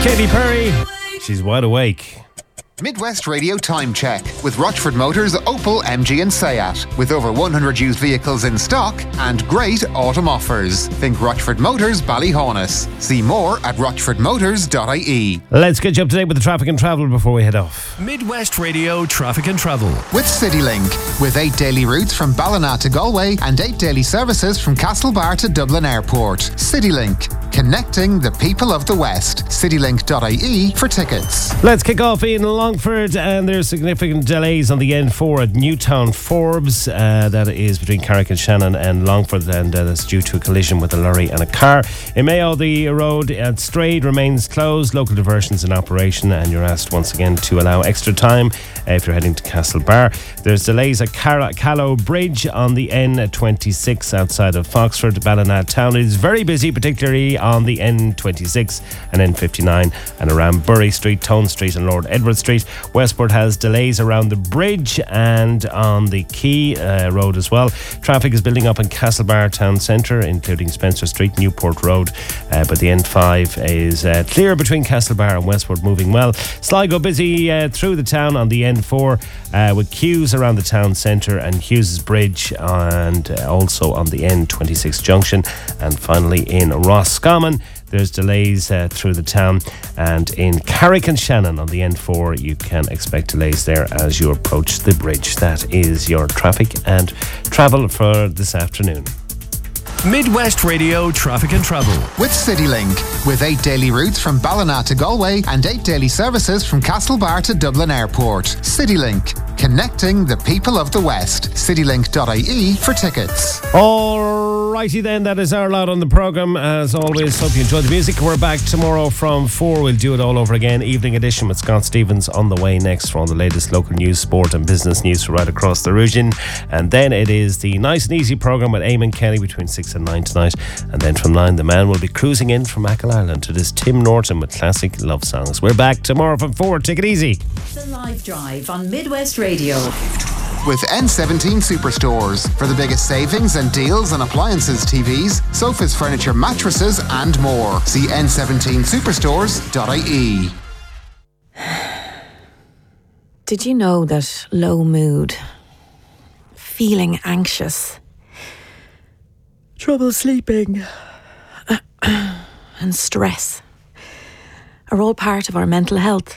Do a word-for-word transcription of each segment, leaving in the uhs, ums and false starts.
Katy Perry, she's wide awake. Midwest Radio Time Check with Rochford Motors Opel, M G and Seat. With over one hundred used vehicles in stock and great autumn offers. Think Rochford Motors Ballyhaunis. See more at rochford motors dot I E. Let's get you up to date with the traffic and travel before we head off. Midwest Radio Traffic and Travel. With CityLink. With eight daily routes from Ballina to Galway and eight daily services from Castlebar to Dublin Airport. CityLink. Connecting the people of the West. citylink dot I E for tickets. Let's kick off in Longford, and there's significant delays on the N four at Newtown Forbes. Uh, that is between Carrick-on-Shannon and Longford, and uh, that's due to a collision with a lorry and a car. In Mayo, the road at Strayed remains closed. Local diversions in operation, and you're asked once again to allow extra time uh, if you're heading to Castlebar. There's delays at Car- Callow Bridge on the N twenty-six outside of Foxford. Ballina Town is very busy, particularly on the N twenty-six and N fifty-nine and around Bury Street, Tone Street and Lord Edward Street. Westport has delays around the bridge and on the Quay uh, Road as well. Traffic is building up in Castlebar Town Centre, including Spencer Street, Newport Road, uh, but the N five is uh, clear between Castlebar and Westport, moving well. Sligo busy uh, through the town on the N four uh, with queues around the town centre and Hughes Bridge, and uh, also on the N twenty-six junction. And finally in Roscommon, there's delays uh, through the town, and in Carrick-on-Shannon on the N four you can expect delays there as you approach the bridge. That is your traffic and travel for this afternoon. Midwest Radio Traffic and Travel. With CityLink. With eight daily routes from Ballina to Galway and eight daily services from Castlebar to Dublin Airport. CityLink. Connecting the people of the West. citylink dot I E for tickets. Alrighty then, that is our lot on the programme. As always, hope you enjoyed the music. We're back tomorrow from four. We'll do it all over again. Evening edition with Scott Stevens on the way next for all the latest local news, sport and business news from right across the region. And then it is the nice and easy programme with Eamon Kelly between six and nine tonight. And then from nine, the man will be cruising in from Achill Island to this Tim Norton with classic love songs. We're back tomorrow from four. Take it easy. The Live Drive on Midwest Radio. With N seventeen Superstores. For the biggest savings and deals on appliances, T Vs, sofas, furniture, mattresses and more. See N seventeen superstores dot I E. Did you know that low mood, feeling anxious, trouble sleeping and stress are all part of our mental health?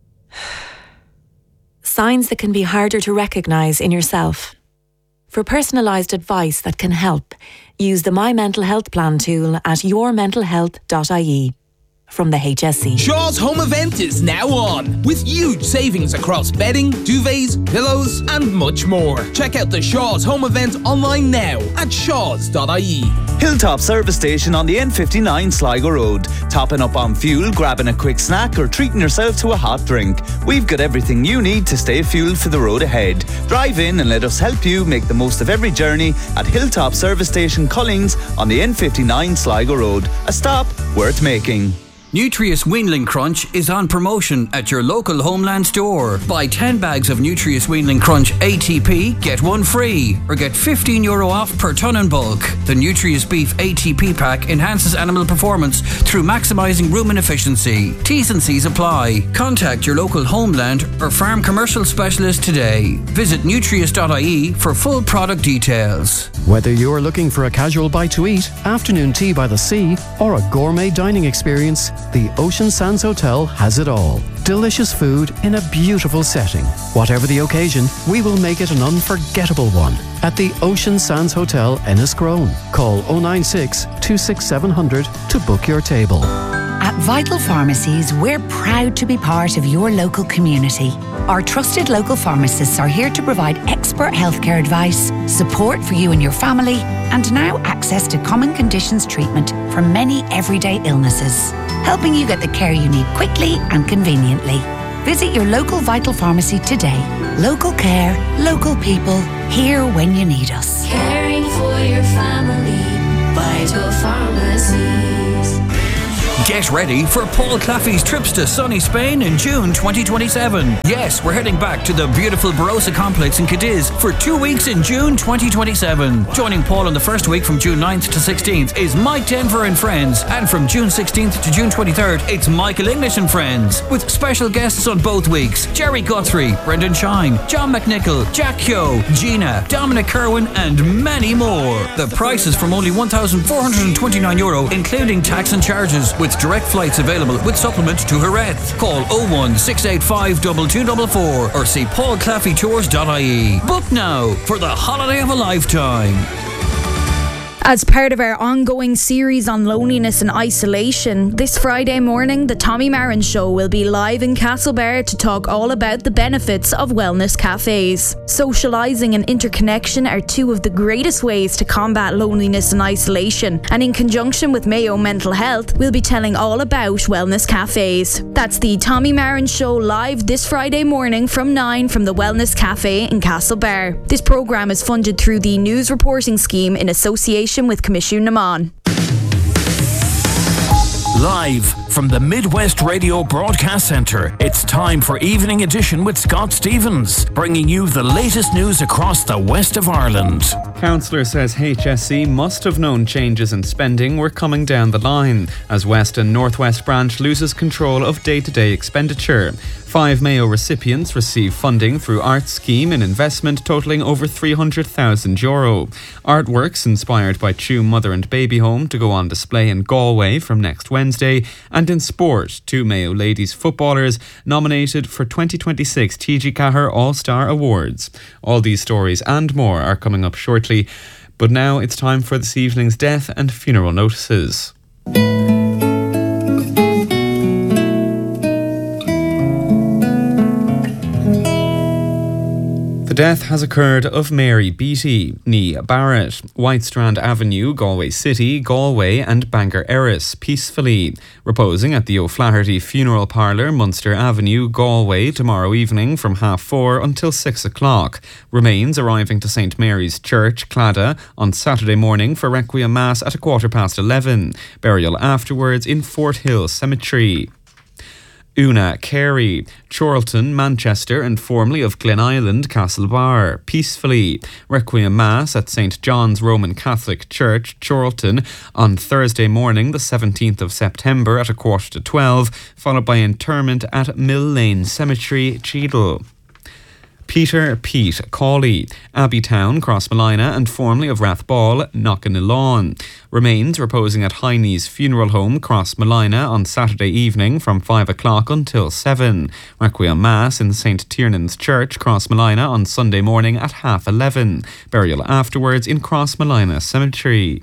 Signs that can be harder to recognise in yourself. For personalised advice that can help, use the My Mental Health Plan tool at your mental health dot I E. From the H S C. Shaw's Home Event is now on, with huge savings across bedding, duvets, pillows and much more. Check out the Shaw's Home Event online now at shaws dot I E. Hilltop Service Station on the N fifty-nine Sligo Road. Topping up on fuel, grabbing a quick snack or treating yourself to a hot drink. We've got everything you need to stay fueled for the road ahead. Drive in and let us help you make the most of every journey at Hilltop Service Station Cullings on the N fifty-nine Sligo Road. A stop worth making. Nutrius Weanling Crunch is on promotion at your local Homeland store. Buy ten bags of Nutrius Weanling Crunch A T P, get one free, or get fifteen euro off per tonne in bulk. The Nutrius Beef A T P pack enhances animal performance through maximising rumen efficiency. T's and C's apply. Contact your local Homeland or farm commercial specialist today. Visit nutrius dot I E for full product details. Whether you're looking for a casual bite to eat, afternoon tea by the sea, or a gourmet dining experience, the Ocean Sands Hotel has it all. Delicious food in a beautiful setting. Whatever the occasion, we will make it an unforgettable one. At the Ocean Sands Hotel, Enniscrone. Call oh nine six, two six seven zero zero to book your table. At Vital Pharmacies, we're proud to be part of your local community. Our trusted local pharmacists are here to provide expert healthcare advice, support for you and your family, and now access to common conditions treatment for many everyday illnesses, helping you get the care you need quickly and conveniently. Visit your local Vital Pharmacy today. Local care, local people, here when you need us. Caring for your family, Vital Pharmacies. Get ready for Paul Claffey's trips to sunny Spain in June twenty twenty-seven. Yes, we're heading back to the beautiful Barossa complex in Cadiz for two weeks in June twenty twenty-seven. Joining Paul in the first week from June ninth to sixteenth is Mike Denver and Friends, and from June sixteenth to June twenty-third, it's Michael English and Friends, with special guests on both weeks: Jerry Guthrie, Brendan Shine, John McNichol, Jack Kyo, Gina, Dominic Kerwin, and many more. The price is from only one thousand four hundred twenty-nine euro, including tax and charges, with direct flights available with supplement to Jerez. Call oh one six eight five two two four four or see paul claffey tours dot I E. Book now for the holiday of a lifetime. As part of our ongoing series on loneliness and isolation, this Friday morning, the Tommy Marin Show will be live in Castlebar to talk all about the benefits of wellness cafes. Socialising and interconnection are two of the greatest ways to combat loneliness and isolation, and in conjunction with Mayo Mental Health, we'll be telling all about wellness cafes. That's the Tommy Marin Show live this Friday morning from nine from the Wellness Cafe in Castlebar. This programme is funded through the News Reporting Scheme in association with Commission Naman. Live from the Midwest Radio Broadcast Centre, it's time for Evening Edition with Scott Stevens, bringing you the latest news across the west of Ireland. Councillor says H S E must have known changes in spending were coming down the line as West and Northwest Branch loses control of day-to-day expenditure. Five Mayo recipients receive funding through Arts Scheme in investment totalling over three hundred thousand euro. Artworks inspired by Tuam Mother and Baby Home to go on display in Galway from next Wednesday. And in sport, two Mayo ladies footballers nominated for twenty twenty-six T G Cahir All-Star Awards. All these stories and more are coming up shortly. But now it's time for this evening's death and funeral notices. The death has occurred of Mary Beattie, née Barrett, Whitestrand Avenue, Galway City, Galway and Bangor Erris, peacefully, reposing at the O'Flaherty Funeral Parlour, Munster Avenue, Galway, tomorrow evening from half four until six o'clock. Remains arriving to Saint Mary's Church, Claddagh, on Saturday morning for Requiem Mass at a quarter past eleven. Burial afterwards in Fort Hill Cemetery. Una Carey, Chorlton, Manchester and formerly of Glen Island, Castlebar, peacefully. Requiem Mass at Saint John's Roman Catholic Church, Chorlton, on Thursday morning the seventeenth of September at a quarter to twelve, followed by interment at Mill Lane Cemetery, Cheadle. Peter Pete Cawley, Abbeytown, Crossmolina and formerly of Rathball, Knockinilawn. Remains reposing at Heine's Funeral Home, Crossmolina, on Saturday evening from five o'clock until seven. Requiem Mass in Saint Tiernan's Church, Crossmolina, on Sunday morning at half eleven. Burial afterwards in Crossmolina Cemetery.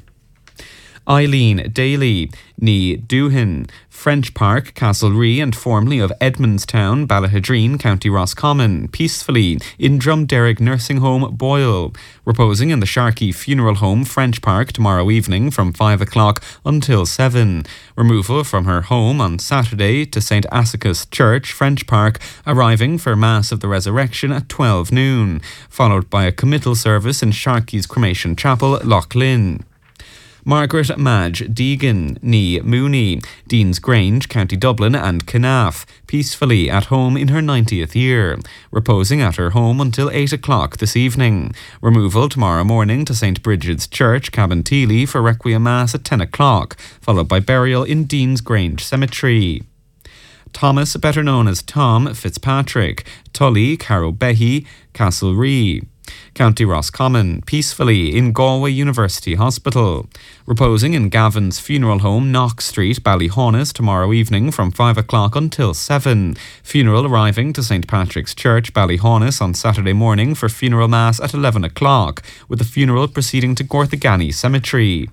Eileen Daly, née Doohan, French Park, Castlerea and formerly of Edmondstown, Ballahadreen, County Roscommon, peacefully in Drumderrig Nursing Home, Boyle, reposing in the Sharkey Funeral Home, French Park, tomorrow evening from five o'clock until seven. Removal from her home on Saturday to Saint Assacus Church, French Park, arriving for Mass of the Resurrection at twelve noon, followed by a committal service in Sharkey's Cremation Chapel, Lough Lynn. Margaret Madge Deegan, née Mooney, Dean's Grange, County Dublin and Knaff, peacefully at home in her ninetieth year, reposing at her home until eight o'clock this evening. Removal tomorrow morning to Saint Bridget's Church, Cabinteely, for Requiem Mass at ten o'clock, followed by burial in Dean's Grange Cemetery. Thomas, better known as Tom Fitzpatrick, Tully, Carrowbehy, Castlerea, County Roscommon, peacefully in Galway University Hospital. Reposing in Gavin's Funeral Home, Knox Street, Ballyhaunis, tomorrow evening from five o'clock until seven. Funeral arriving to Saint Patrick's Church, Ballyhaunis, on Saturday morning for funeral mass at eleven o'clock, with the funeral proceeding to Gorthagany Cemetery.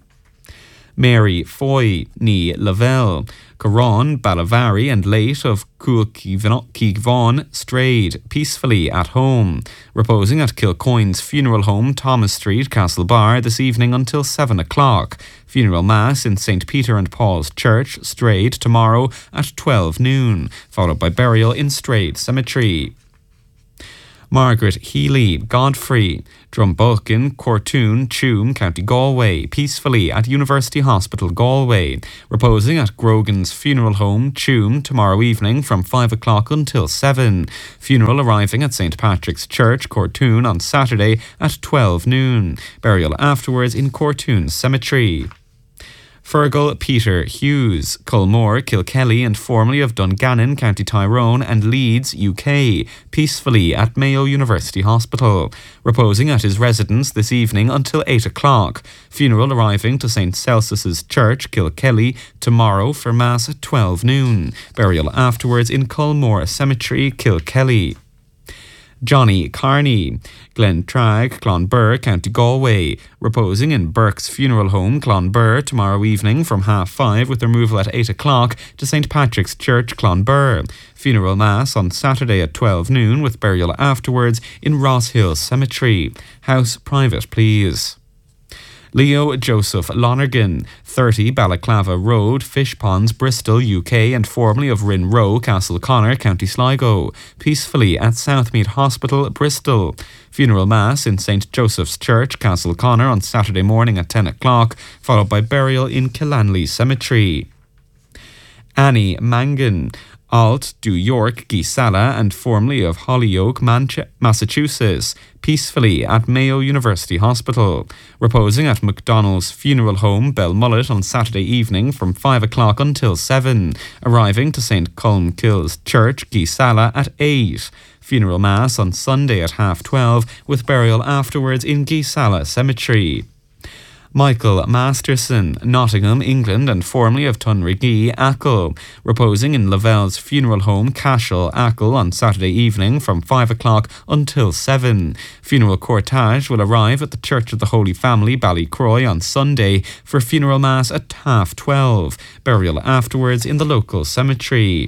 Mary Foy, née Lavelle, Corran, Ballavari and late of Coolkeevaughan, Strayed, peacefully at home. Reposing at Kilcoyne's Funeral Home, Thomas Street, Castlebar, this evening until seven o'clock. Funeral Mass in Saint Peter and Paul's Church, Strayed, tomorrow at twelve noon, followed by burial in Strayed Cemetery. Margaret Healy, Godfrey, Drumbolkin, Cortoon, Tuam, County Galway, peacefully at University Hospital, Galway, reposing at Grogan's Funeral Home, Tuam, tomorrow evening from five o'clock until seven. Funeral arriving at Saint Patrick's Church, Cortoon, on Saturday at twelve noon. Burial afterwards in Cortoon Cemetery. Fergal Peter Hughes, Culmore, Kilkelly and formerly of Dungannon, County Tyrone and Leeds, U K, peacefully at Mayo University Hospital, reposing at his residence this evening until eight o'clock. Funeral arriving to Saint Celsus's Church, Kilkelly, tomorrow for Mass at twelve noon. Burial afterwards in Culmore Cemetery, Kilkelly. Johnny Carney, Glentrag, Clonbur, County Galway, reposing in Burke's Funeral Home, Clonbur, tomorrow evening from half five with removal at eight o'clock to Saint Patrick's Church, Clonbur. Funeral Mass on Saturday at twelve noon with burial afterwards in Ross Hill Cemetery. House private, please. Leo Joseph Lonergan, thirty Balaclava Road, Fish Ponds, Bristol, U K, and formerly of Rinroe, Castleconnor, County Sligo, peacefully at Southmead Hospital, Bristol. Funeral Mass in Saint Joseph's Church, Castleconnor, on Saturday morning at ten o'clock, followed by burial in Killanley Cemetery. Annie Mangan, Alt, Du York, Gisala, and formerly of Hollyoak, Manche- Massachusetts, peacefully at Mayo University Hospital, reposing at McDonnell's Funeral Home, Belmullet, on Saturday evening from five o'clock until seven, arriving to Saint Colmkill's Church, Gisala, at eight. Funeral Mass on Sunday at half twelve, with burial afterwards in Gisala Cemetery. Michael Masterson, Nottingham, England, and formerly of Tunrigee, Achill, reposing in Lavelle's Funeral Home, Cashel, Achill, on Saturday evening from five o'clock until seven. Funeral cortege will arrive at the Church of the Holy Family, Ballycroy, on Sunday for funeral mass at half twelve. Burial afterwards in the local cemetery.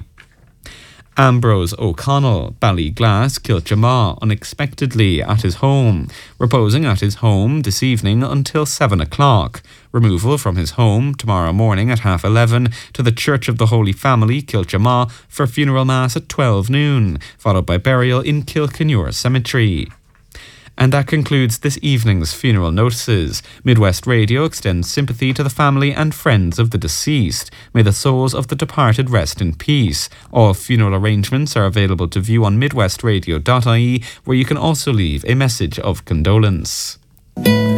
Ambrose O'Connell, Ballyglass, Kilchamaw, unexpectedly at his home, reposing at his home this evening until seven o'clock. Removal from his home tomorrow morning at half eleven to the Church of the Holy Family, Kilchamaw, for funeral mass at twelve noon, followed by burial in Kilkenure Cemetery. And that concludes this evening's funeral notices. Midwest Radio extends sympathy to the family and friends of the deceased. May the souls of the departed rest in peace. All funeral arrangements are available to view on midwest radio dot I E, where you can also leave a message of condolence.